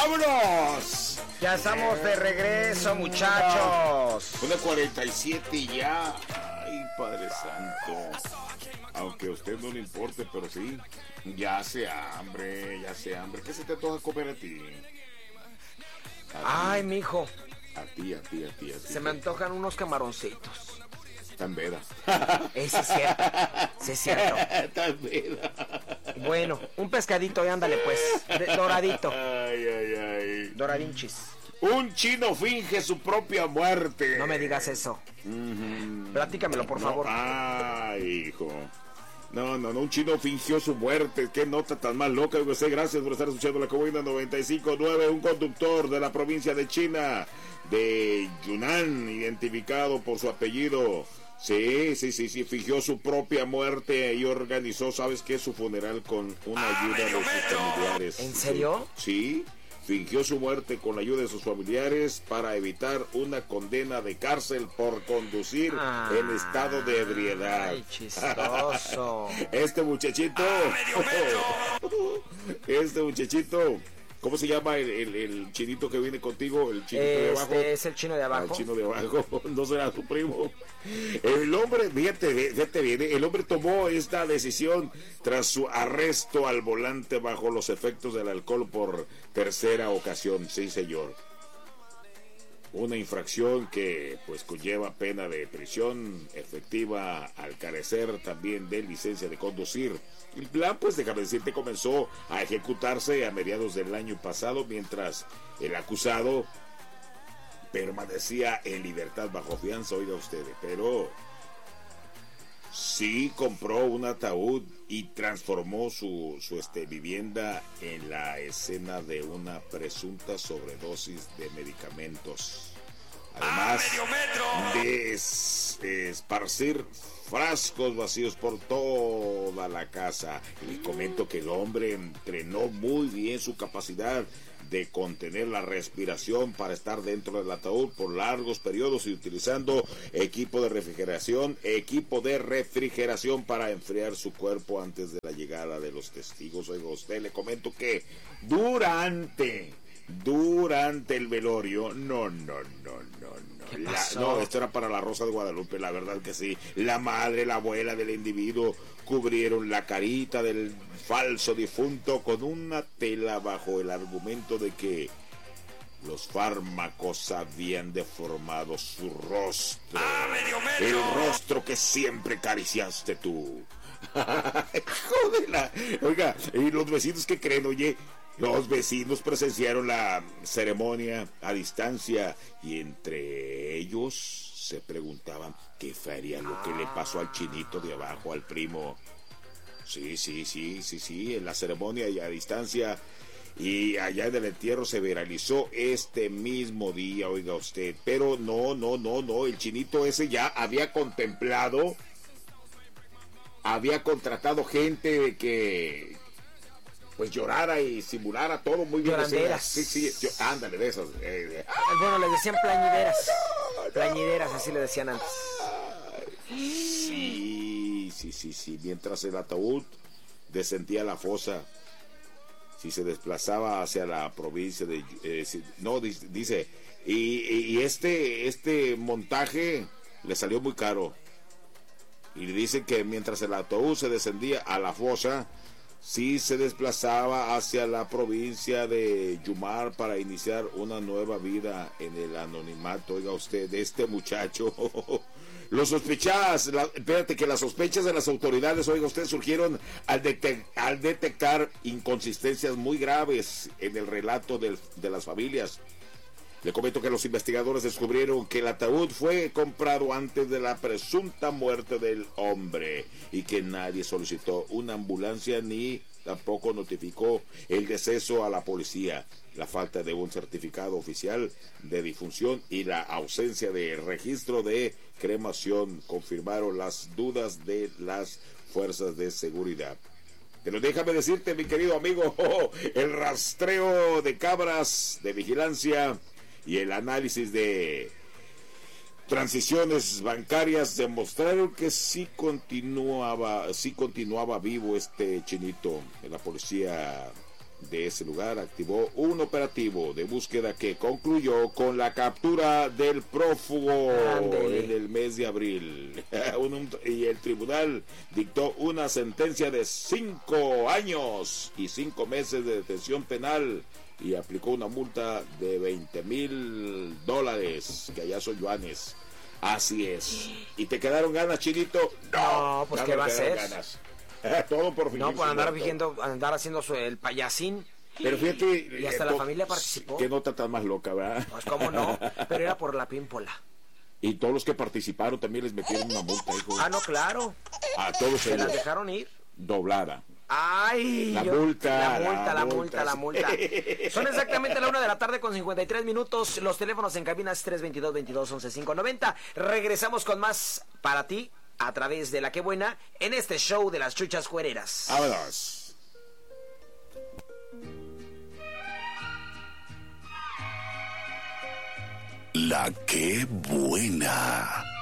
¡Vámonos! Ya estamos de regreso, muchachos. 1:47 ya. Ay, Padre Santo. Aunque a usted no le importe, pero sí. Ya hace hambre. ¿Qué se te toca comer a ti? Ay, mijo. A ti. Se me antojan unos camaroncitos. Tan veda. Ese es cierto. Sí, es cierto. Tan veda. Bueno, un pescadito, ándale pues. Doradito. Ay. Doradinchis. Un chino finge su propia muerte. No me digas eso. Platícamelo, por favor. Ay, hijo. No, un chino fingió su muerte. Qué nota tan más loca. Gracias por estar escuchando la Cabina 95.9. Un conductor de la provincia de China, de Yunnan, identificado por su apellido. Sí, fingió su propia muerte y organizó, ¿sabes qué? Su funeral con una ayuda de sus familiares. ¿En serio? Sí, fingió su muerte con la ayuda de sus familiares para evitar una condena de cárcel por conducir en estado de ebriedad. Ay, chistoso. Este muchachito, ¿cómo se llama el chinito que viene contigo? El chinito de abajo. Es el chino de abajo. El chino de abajo, no será tu primo. El hombre, fíjate bien, el hombre tomó esta decisión tras su arresto al volante bajo los efectos del alcohol por tercera ocasión. Sí, señor. Una infracción que pues conlleva pena de prisión efectiva al carecer también de licencia de conducir. El plan, pues déjame decirte, comenzó a ejecutarse a mediados del año pasado, mientras el acusado permanecía en libertad bajo fianza, oiga usted, pero sí compró un ataúd y transformó su vivienda en la escena de una presunta sobredosis de medicamentos. Además de esparcir frascos vacíos por toda la casa. Les comento que el hombre entrenó muy bien su capacidad de contener la respiración para estar dentro del ataúd por largos periodos y utilizando equipo de refrigeración para enfriar su cuerpo antes de la llegada de los testigos. Oiga usted, le comento que durante el velorio, no, esto era para la Rosa de Guadalupe, la verdad que sí. La madre, la abuela del individuo cubrieron la carita del falso difunto con una tela bajo el argumento de que los fármacos habían deformado su rostro. El rostro que siempre acariciaste tú. Joder, oiga, y los vecinos que creen, oye. Los vecinos presenciaron la ceremonia a distancia y entre ellos se preguntaban qué sería lo que le pasó al chinito de abajo, al primo. Sí, en la ceremonia y a distancia y allá en el entierro se viralizó este mismo día, oiga usted. Pero no, el chinito ese ya había contemplado, había contratado gente que pues llorara y simulara todo muy bien. Lloranderas. Sí, ándale, de esas. Bueno, le decían plañideras. Plañideras, así le decían antes. Sí. Mientras el ataúd descendía a la fosa, si se desplazaba hacia la provincia de... dice, y este montaje le salió muy caro. Y dice que mientras el ataúd se descendía a la fosa, sí se desplazaba hacia la provincia de Yumar para iniciar una nueva vida en el anonimato. Oiga usted, de este muchacho. Las sospechas de las autoridades, oiga usted, surgieron al detectar inconsistencias muy graves en el relato de las familias. Le comento que los investigadores descubrieron que el ataúd fue comprado antes de la presunta muerte del hombre y que nadie solicitó una ambulancia ni tampoco notificó el deceso a la policía. La falta de un certificado oficial de difunción y la ausencia de registro de cremación confirmaron las dudas de las fuerzas de seguridad. Pero déjame decirte, mi querido amigo, el rastreo de cámaras de vigilancia y el análisis de transiciones bancarias demostraron que sí continuaba vivo este chinito. La policía de ese lugar activó un operativo de búsqueda que concluyó con la captura del prófugo en el mes de abril. Y el tribunal dictó una sentencia de 5 años y 5 meses de detención penal y aplicó una multa de $20,000, que allá son yuanes. Así es. ¿Y te quedaron ganas, Chinito? No, pues ¿qué va a hacer? Ganas. Todo por no, por andar haciendo el payasín. Pero fíjate, y hasta la familia participó. Qué nota tan más loca, ¿verdad? Pues cómo no, pero era por la pímpola. Y todos los que participaron también les metieron una multa, hijo. Ah, no, claro. A todos se ellos. las dejaron ir. Doblada. Ay, la multa. Son exactamente la 1:53 p.m. Los teléfonos en cabina es 322-22-11-590. Regresamos con más para ti a través de La Qué Buena en este show de las Chuchas Cuereras. Vámonos. La Qué Buena.